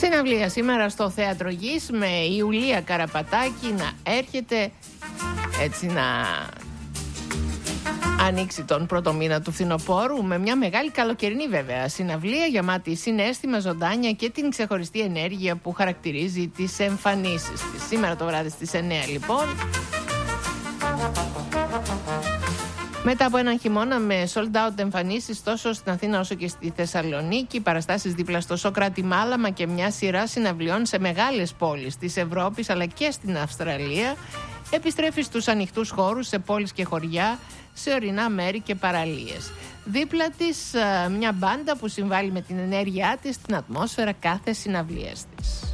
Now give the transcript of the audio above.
Συναυλία σήμερα στο Θέατρο Γης με Ιουλία Καραπατάκη να έρχεται έτσι να ανοίξει τον πρώτο μήνα του φθινοπόρου με μια μεγάλη καλοκαιρινή βέβαια συναυλία γεμάτη συναίσθημα, ζωντάνια και την ξεχωριστή ενέργεια που χαρακτηρίζει τις εμφανίσεις της. Σήμερα το βράδυ στις 9 λοιπόν. Μετά από έναν χειμώνα με sold out εμφανίσεις τόσο στην Αθήνα όσο και στη Θεσσαλονίκη, παραστάσεις δίπλα στο Σόκρατη Μάλαμα και μια σειρά συναυλιών σε μεγάλες πόλεις της Ευρώπης αλλά και στην Αυστραλία, επιστρέφει στους ανοιχτούς χώρους σε πόλεις και χωριά, σε ορεινά μέρη και παραλίες. Δίπλα της μια μπάντα που συμβάλλει με την ενέργειά της στην ατμόσφαιρα κάθε συναυλίας της.